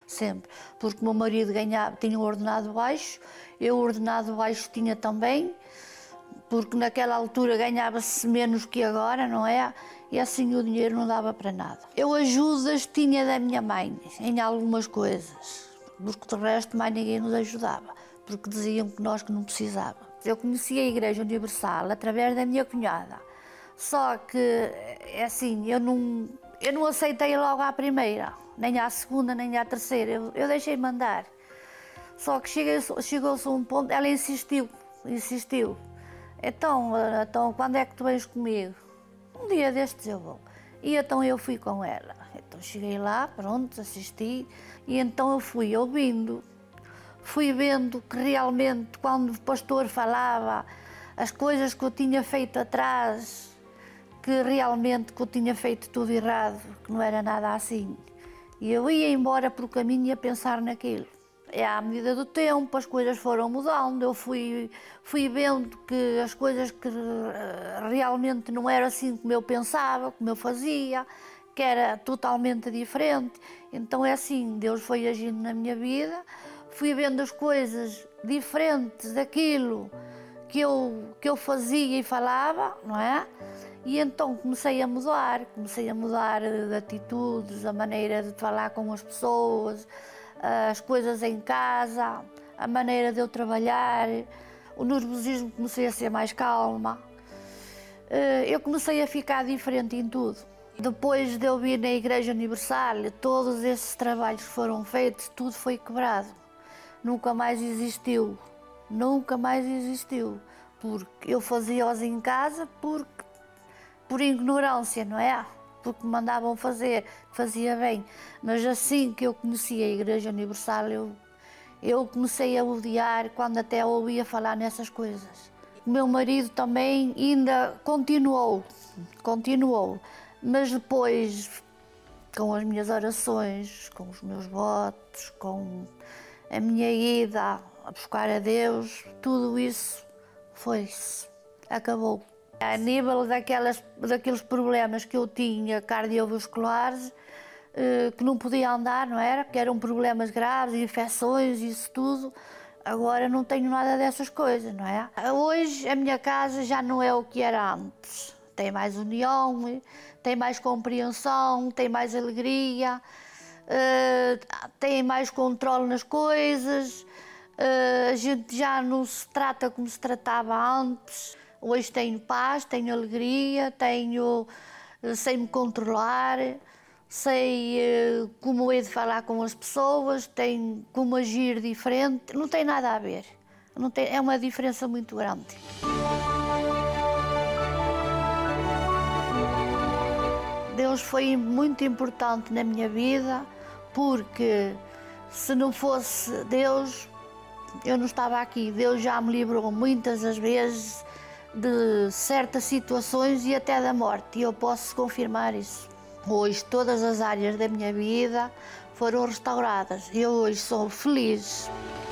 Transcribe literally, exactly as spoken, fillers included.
sempre, porque o meu marido ganhava, tinha um ordenado baixo, eu o ordenado baixo tinha também, porque naquela altura ganhava-se menos que agora, não é? E assim o dinheiro não dava para nada. Eu ajudas tinha da minha mãe em algumas coisas, porque de resto mais ninguém nos ajudava, porque diziam que nós que não precisávamos. Eu conheci a Igreja Universal através da minha cunhada, só que, é assim, eu não, eu não aceitei logo à primeira, nem à segunda, nem à terceira, eu, eu deixei-me andar. Só que chegou-se a um ponto, ela insistiu, insistiu. Então, então, quando é que tu vens comigo? Um dia destes eu vou. E então eu fui com ela. Então cheguei lá, pronto, assisti, e então eu fui ouvindo. Fui vendo que realmente, quando o pastor falava as coisas que eu tinha feito atrás, que realmente que eu tinha feito tudo errado, que não era nada assim. E eu ia embora pelo caminho e ia pensar naquilo. É, à medida do tempo, as coisas foram mudando, eu fui, fui vendo que as coisas que realmente não eram assim como eu pensava, como eu fazia, que era totalmente diferente. Então é assim, Deus foi agindo na minha vida, fui vendo as coisas diferentes daquilo que eu, que eu fazia e falava, não é? E então comecei a mudar, comecei a mudar de atitudes, a maneira de falar com as pessoas, as coisas em casa, a maneira de eu trabalhar, o nervosismo comecei a ser mais calma. Eu comecei a ficar diferente em tudo. Depois de eu vir na Igreja Universal, todos esses trabalhos que foram feitos, tudo foi quebrado. Nunca mais existiu, nunca mais existiu, porque eu fazia-os em casa porque, por ignorância, não é? Porque me mandavam fazer, fazia bem. Mas assim que eu conheci a Igreja Universal, eu, eu comecei a odiar quando até ouvia falar nessas coisas. O meu marido também ainda continuou, continuou, mas depois, com as minhas orações, com os meus votos, com a minha ida a buscar a Deus, tudo isso foi-se, acabou. A nível daquelas, daqueles problemas que eu tinha cardiovasculares, que não podia andar, não era? Que eram problemas graves, infecções, isso tudo. Agora não tenho nada dessas coisas, não é? Hoje a minha casa já não é o que era antes. Tem mais união, tem mais compreensão, tem mais alegria, tem mais controle nas coisas. A gente já não se trata como se tratava antes. Hoje tenho paz, tenho alegria, tenho, sei me controlar, sei como é de falar com as pessoas, tenho como agir diferente, não tem nada a ver, não tem, é uma diferença muito grande. Deus foi muito importante na minha vida, porque se não fosse Deus, eu não estava aqui. Deus já me livrou muitas as vezes de certas situações e até da morte, e eu posso confirmar isso. Hoje todas as áreas da minha vida foram restauradas. Eu hoje sou feliz.